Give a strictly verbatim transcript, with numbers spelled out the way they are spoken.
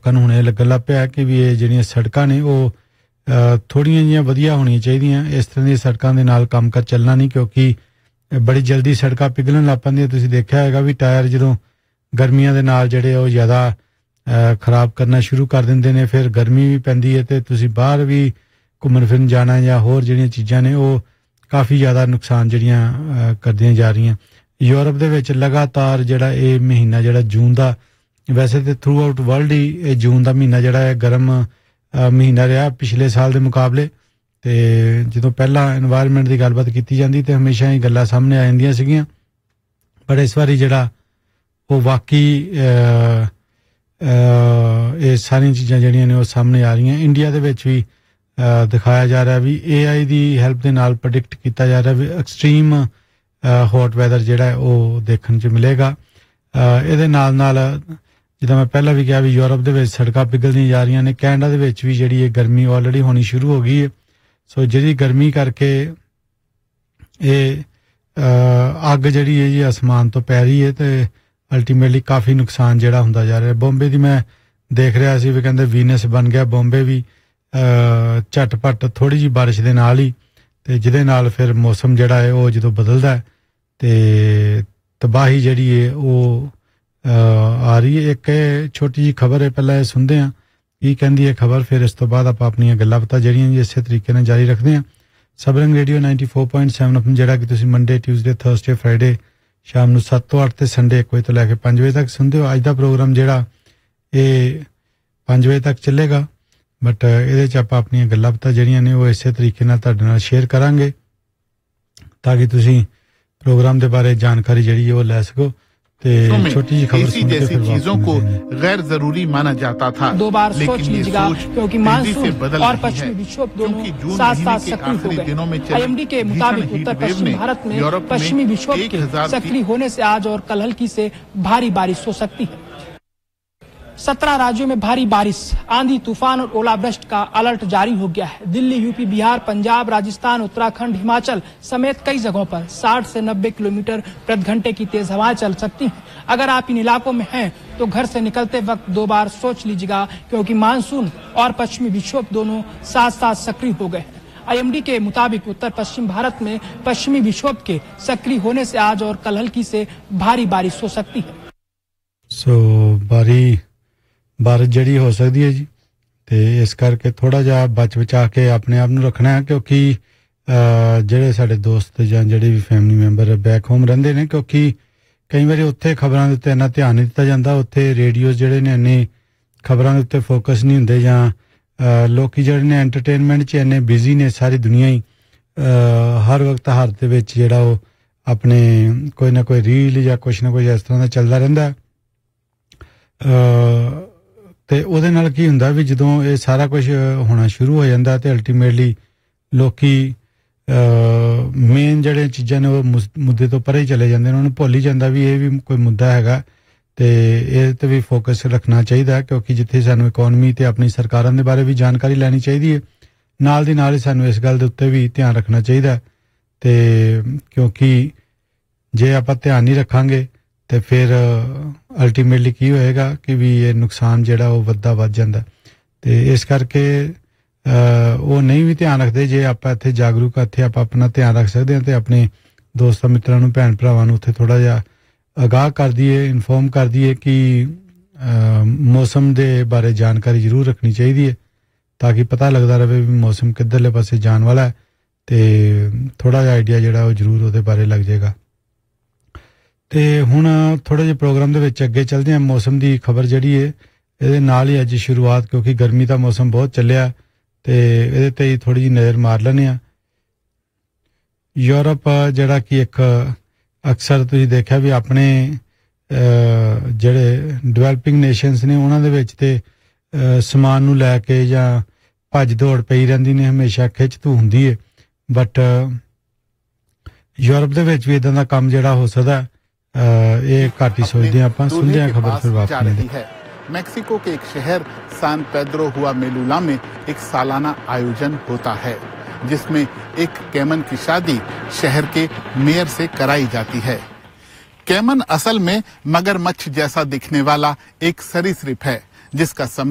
ਲੋਕਾਂ ਨੂੰ ਹੁਣ ਇਹ ਲੱਗਣ ਲੱਗ ਪਿਆ ਕਿ ਵੀ ਇਹ ਜਿਹੜੀਆਂ ਸੜਕਾਂ ਨੇ ਉਹ ਥੋੜ੍ਹੀਆਂ ਜਿਹੀਆਂ ਵਧੀਆ ਹੋਣੀਆਂ ਚਾਹੀਦੀਆਂ ਇਸ ਤਰ੍ਹਾਂ ਦੀਆਂ ਸੜਕਾਂ ਦੇ ਨਾਲ ਕੰਮ ਕਰ ਚੱਲਣਾ ਨਹੀਂ ਕਿਉਂਕਿ ਬੜੀ ਜਲਦੀ ਸੜਕਾਂ ਪਿਘਲਣ ਲੱਗ ਪੈਂਦੀਆਂ ਤੁਸੀਂ ਦੇਖਿਆ ਹੈਗਾ ਵੀ ਟਾਇਰ ਜਦੋਂ ਗਰਮੀਆਂ ਦੇ ਨਾਲ ਜਿਹੜੇ ਉਹ ਜ਼ਿਆਦਾ ਖਰਾਬ ਕਰਨਾ ਸ਼ੁਰੂ ਕਰ ਦਿੰਦੇ ਨੇ ਫਿਰ ਗਰਮੀ ਵੀ ਪੈਂਦੀ ਹੈ ਤੇ ਤੁਸੀਂ ਬਾਹਰ ਵੀ ਘੁੰਮਣ ਫਿਰਨ ਜਾਣਾ ਜਾਂ ਹੋਰ ਜਿਹੜੀਆਂ ਚੀਜ਼ਾਂ ਨੇ ਉਹ ਕਾਫੀ ਜ਼ਿਆਦਾ ਨੁਕਸਾਨ ਜਿਹੜੀਆਂ ਕਰਦੀਆਂ ਜਾ ਰਹੀਆਂ ਯੂਰਪ ਦੇ ਵਿੱਚ ਲਗਾਤਾਰ ਜਿਹੜਾ ਇਹ ਮਹੀਨਾ ਜਿਹੜਾ ਜੂਨ ਦਾ ਵੈਸੇ ਤੇ ਥਰੂ ਆਊਟ ਵਰਲਡ ਹੀ ਇਹ ਜੂਨ ਦਾ ਮਹੀਨਾ ਜਿਹੜਾ ਹੈ ਗਰਮ ਮਹੀਨਾ ਰਿਹਾ ਪਿਛਲੇ ਸਾਲ ਦੇ ਮੁਕਾਬਲੇ ਤੇ ਜਦੋਂ ਪਹਿਲਾਂ এনवायरमेंट ਦੀ ਗੱਲਬਾਤ ਕੀਤੀ ਜਾਂਦੀ ਤੇ ਹਮੇਸ਼ਾ ਹੀ ਗੱਲਾਂ ਸਾਹਮਣੇ ਆ ਜਾਂਦੀਆਂ ਸੀਗੀਆਂ ਪਰ ਇਸ ਵਾਰੀ ਜਿਹੜਾ ਉਹ ਵਾਕਈ ਇਹ ਸਾਰੀਆਂ ਚੀਜ਼ਾਂ ਜਿਹੜੀਆਂ ਨੇ ਉਹ ਸਾਹਮਣੇ ਆ ਰਹੀਆਂ ਇੰਡੀਆ ਦੇ ਵਿੱਚ ਵੀ ਦਿਖਾਇਆ ਜਾ ਰਿਹਾ ਵੀ ਏ ਆਈ ਦੀ ਹੈਲਪ ਦੇ ਨਾਲ ਪ੍ਰੈਡਿਕਟ ਕੀਤਾ ਜਾ ਰਿਹਾ ਵੀ ਐਕਸਟ੍ਰੀਮ ਹੌਟ ਵੈਦਰ ਜਿਹੜਾ ਉਹ ਦੇਖਣ 'ਚ ਮਿਲੇਗਾ ਇਹਦੇ ਨਾਲ ਨਾਲ ਜਿੱਦਾਂ ਮੈਂ ਪਹਿਲਾਂ ਵੀ ਕਿਹਾ ਵੀ ਯੂਰਪ ਦੇ ਵਿੱਚ ਸੜਕਾਂ ਪਿਘਲਦੀਆਂ ਜਾ ਰਹੀਆਂ ਨੇ ਕੈਨੇਡਾ ਦੇ ਵਿੱਚ ਵੀ ਜਿਹੜੀ ਇਹ ਗਰਮੀ ਆਲਰੇਡੀ ਹੋਣੀ ਸ਼ੁਰੂ ਹੋ ਗਈ ਹੈ ਸੋ ਜਿਹੜੀ ਗਰਮੀ ਕਰਕੇ ਇਹ ਅੱਗ ਜਿਹੜੀ ਹੈ ਜੀ ਅਸਮਾਨ ਤੋਂ ਪੈ ਰਹੀ ਹੈ ਤੇ ਅਲਟੀਮੇਟਲੀ ਕਾਫੀ ਨੁਕਸਾਨ ਜਿਹੜਾ ਹੁੰਦਾ ਜਾ ਰਿਹਾ ਬੰਬੇ ਦੀ ਮੈਂ ਦੇਖ ਰਿਹਾ ਸੀ ਵੀ ਕਹਿੰਦੇ ਵੀਨਸ ਬਣ ਗਿਆ ਬੰਬੇ ਵੀ ਝਟਪਟ ਥੋੜੀ ਜਿਹੀ ਬਾਰਿਸ਼ ਦੇ ਨਾਲ ਹੀ ਤੇ ਜਿਹਦੇ ਨਾਲ ਫਿਰ ਮੌਸਮ ਜਿਹੜਾ ਹੈ ਉਹ ਜਦੋਂ ਬਦਲਦਾ ਤੇ ਤਬਾਹੀ ਜਿਹੜੀ ਹੈ ਉਹ ਆ ਰਹੀ ਹੈ ਇੱਕ ਛੋਟੀ ਜਿਹੀ ਖਬਰ ਹੈ ਪਹਿਲਾਂ ਇਹ ਸੁਣਦੇ ਹਾਂ ਕੀ ਕਹਿੰਦੀ ਹੈ ਖਬਰ ਫਿਰ ਇਸ ਤੋਂ ਬਾਅਦ ਆਪਾਂ ਆਪਣੀਆਂ ਗੱਲਾਂ ਪਤਾ ਜਿਹੜੀਆਂ ਇਸੇ ਤਰੀਕੇ ਨਾਲ ਜਾਰੀ ਰੱਖਦੇ ਹਾਂ ਸਬਰੰਗ radio ninety four point seven F M ਜਿਹੜਾ ਕਿ ਤੁਸੀਂ ਮੰਡੇ ਟਿਊਜ਼ਡੇ ਥਰਸਡੇ ਫਰਾਈਡੇ ਸ਼ਾਮ ਨੂੰ ਸੱਤ ਤੋਂ ਅੱਠ ਤੇ ਸੰਡੇ ਇੱਕ ਵਜੇ ਤੋਂ ਲੈ ਕੇ ਪੰਜ ਵਜੇ ਤੱਕ ਸੁਣਦੇ ਹੋ ਅੱਜ ਦਾ ਪ੍ਰੋਗਰਾਮ ਜਿਹੜਾ ਇਹ ਪੰਜ ਵਜੇ ਤੱਕ ਚੱਲੇਗਾ ਬਟ ਇਹਦੇ 'ਚ ਆਪਾਂ ਆਪਣੀਆਂ ਗੱਲਾਂ ਪਤਾ ਜਿਹੜੀਆਂ ਨੇ ਉਹ ਇਸੇ ਤਰੀਕੇ ਨਾਲ ਤੁਹਾਡੇ ਨਾਲ ਸ਼ੇਅਰ ਕਰਾਂਗੇ ਤਾਂ ਕਿ ਤੁਸੀਂ प्रोग्राम के बारे जानकारी जड़ी है वो ले सको छोटी जी खबर सुन के फिर चीजों को गैर जरूरी माना जाता था दो बार सोच लीजिएगा क्योंकि मानसून और पश्चिमी विक्षोभ दोनों साथ साथ सक्रिय हो गए आईएमडी के मुताबिक उत्तर पश्चिम भारत में पश्चिमी विक्षोभ के सक्रिय होने से आज और कल हल्की से भारी बारिश हो सकती है सत्रह राज्यों में भारी बारिश आंधी तूफान और ओलावृष्टि का अलर्ट जारी हो गया है दिल्ली यूपी बिहार पंजाब राजस्थान उत्तराखंड हिमाचल समेत कई जगहों पर साठ से नब्बे किलोमीटर प्रति घंटे की तेज हवाएं चल सकती हैं अगर आप इन इलाकों में हैं तो घर से निकलते वक्त दो बार सोच लीजिएगा क्योंकि मानसून और पश्चिमी विक्षोभ दोनों साथ साथ सक्रिय हो गए हैं आईएमडी के मुताबिक उत्तर पश्चिम भारत में पश्चिमी विक्षोभ के सक्रिय होने से आज और कल हल्की से भारी बारिश हो सकती है सो बारी बारिश जड़ी हो सकती है जी तो इस करके थोड़ा जिहा बच बचा के अपने आप नूं रखना है क्योंकि ਜਿਹੜੇ ਸਾਡੇ ਦੋਸਤ ਜਾਂ ਜਿਹੜੇ ਵੀ ਫੈਮਿਲੀ ਮੈਂਬਰ ਬੈਕ ਹੋਮ ਰਹਿੰਦੇ ਨੇ ਕਿਉਂਕਿ ਕਈ ਵਾਰੀ ਉੱਥੇ ਖਬਰਾਂ ਦੇ ਉੱਤੇ ਇੰਨਾ ਧਿਆਨ ਨਹੀਂ ਦਿੱਤਾ ਜਾਂਦਾ ਉੱਥੇ ਰੇਡੀਓਜ਼ ਜਿਹੜੇ ਨੇ ਇੰਨੇ ਖਬਰਾਂ ਦੇ ਉੱਤੇ ਫੋਕਸ ਨਹੀਂ ਹੁੰਦੇ ਜਾਂ ਲੋਕੀ ਜਿਹੜੇ ਨੇ ਐਂਟਰਟੇਨਮੈਂਟ 'ਚ ਇੰਨੇ ਬਿਜ਼ੀ ਨੇ ਸਾਰੀ ਦੁਨੀਆ ਹੀ ਹਰ ਵਕਤ ਹਰ ਦੇ ਵਿੱਚ ਜਿਹੜਾ ਉਹ ਆਪਣੇ ਕੋਈ ਨਾ ਕੋਈ ਰੀਲ ਜਾਂ ਕੁਛ ਨਾ ਕੁਛ ਇਸ ਤਰ੍ਹਾਂ ਦਾ ਚੱਲਦਾ ਰਹਿੰਦਾ ਤੇ ਉਹਦੇ ਨਾਲ ਕੀ ਹੁੰਦਾ ਵੀ ਜਦੋਂ ਇਹ ਸਾਰਾ ਕੁਝ ਹੋਣਾ ਸ਼ੁਰੂ ਹੋ ਜਾਂਦਾ ਤੇ ਅਲਟੀਮੇਟਲੀ ਲੋਕੀ ਮੇਨ ਜਿਹੜੇ ਚੀਜ਼ਾਂ ਨੇ ਉਹ ਮੁੱਦੇ ਤੋਂ ਪਰੇ ਹੀ ਚਲੇ ਜਾਂਦੇ ਨੇ ਉਹਨਾਂ ਨੂੰ ਭੁੱਲ ਹੀ ਜਾਂਦਾ ਵੀ ਇਹ ਵੀ ਕੋਈ ਮੁੱਦਾ ਹੈਗਾ ਤੇ ਇਹ ਤੇ ਵੀ ਫੋਕਸ ਰੱਖਣਾ ਚਾਹੀਦਾ ਕਿਉਂਕਿ ਜਿੱਥੇ ਸਾਨੂੰ ਇਕਨੋਮੀ ਤੇ ਆਪਣੀ ਸਰਕਾਰਾਂ ਦੇ ਬਾਰੇ ਵੀ ਜਾਣਕਾਰੀ ਲੈਣੀ ਚਾਹੀਦੀ ਹੈ ਨਾਲ ਦੀ ਨਾਲ ਹੀ ਸਾਨੂੰ ਇਸ ਗੱਲ ਦੇ ਉੱਤੇ ਵੀ ਧਿਆਨ ਰੱਖਣਾ ਚਾਹੀਦਾ ਤੇ ਕਿਉਂਕਿ ਜੇ ਆਪਾਂ ਧਿਆਨ ਨਹੀਂ ਰੱਖਾਂਗੇ ਤੇ ਫਿਰ ਅਲਟੀਮੇਟਲੀ ਕੀ ਹੋਏਗਾ ਕਿ ਵੀ ਇਹ ਨੁਕਸਾਨ ਜਿਹੜਾ ਉਹ ਵੱਧਦਾ ਵੱਧ ਜਾਂਦਾ ਤੇ ਇਸ ਕਰਕੇ ਉਹ ਨਹੀਂ ਵੀ ਧਿਆਨ ਰੱਖਦੇ ਜੇ ਆਪਾਂ ਇੱਥੇ ਜਾਗਰੂਕ ਇੱਥੇ ਆਪਾਂ ਆਪਣਾ ਧਿਆਨ ਰੱਖ ਸਕਦੇ ਹਾਂ ਤੇ ਆਪਣੇ ਦੋਸਤਾਂ ਮਿੱਤਰਾਂ ਨੂੰ ਭੈਣ ਭਰਾਵਾਂ ਨੂੰ ਉੱਥੇ ਥੋੜਾ ਜਿਹਾ ਆਗਾਹ ਕਰ ਦਈਏ ਇਨਫੋਰਮ ਕਰ ਦਈਏ ਕਿ ਮੌਸਮ ਦੇ ਬਾਰੇ ਜਾਣਕਾਰੀ ਜ਼ਰੂਰ ਰੱਖਣੀ ਚਾਹੀਦੀ ਹੈ ਤਾਂ ਕਿ ਪਤਾ ਲੱਗਦਾ ਰਹੇ ਵੀ ਮੌਸਮ ਕਿੱਧਰਲੇ ਪਾਸੇ ਜਾਣ ਵਾਲਾ ਹੈ ਤੇ ਥੋੜਾ ਜਿਹਾ ਆਈਡੀਆ ਜਿਹੜਾ ਉਹ ਜ਼ਰੂਰ ਉਹਦੇ ਬਾਰੇ ਲੱਗ ਜਾਏਗਾ ਤੇ ਹੁਣ ਥੋੜੇ ਜਿਹੇ ਪ੍ਰੋਗਰਾਮ ਦੇ ਵਿੱਚ ਅੱਗੇ ਚੱਲਦੇ ਹਾਂ ਮੌਸਮ ਦੀ ਖਬਰ ਜਿਹੜੀ ਹੈ ਇਹਦੇ ਨਾਲ ਹੀ ਅੱਜ ਸ਼ੁਰੂਆਤ ਕਿਉਂਕਿ ਗਰਮੀ ਦਾ ਮੌਸਮ ਬਹੁਤ ਚੱਲਿਆ ਤੇ ਇਹਦੇ ਤੇ ਹੀ ਥੋੜੀ ਜਿਹੀ ਨਜ਼ਰ ਮਾਰ ਲੈਂਦੇ ਹਾਂ ਯੂਰਪ ਜਿਹੜਾ ਕਿ ਇੱਕ ਅਕਸਰ ਤੁਸੀਂ ਦੇਖਿਆ ਵੀ ਆਪਣੇ ਜਿਹੜੇ ਡਿਵੈਲਪਿੰਗ ਨੇਸ਼ਨਸ ਨੇ ਉਹਨਾਂ ਦੇ ਵਿੱਚ ਤੇ ਸਮਾਨ ਨੂੰ ਲੈ ਕੇ ਜਾਂ ਭੱਜ ਦੌੜ ਪਈ ਰਹਿੰਦੀ ਨੇ ਹਮੇਸ਼ਾ ਖਿੱਚ ਧੂ ਹੁੰਦੀ ਹੈ ਬਟ ਯੂਰਪ ਦੇ ਵਿੱਚ ਵੀ ਇਦਾਂ ਦਾ ਕੰਮ ਜਿਹੜਾ ਹੋ ਸਕਦਾ ये घाटी सोचते हैं आप सुनते हैं खबर फिर वापस है मैक्सिको के एक शहर सान पेड्रो हुआ मेलुला में एक सालाना आयोजन होता है जिसमें एक कैमन की शादी शहर के मेयर से कराई जाती है कैमन असल में मगरमच्छ जैसा दिखने वाला एक सरीसृप है जिसका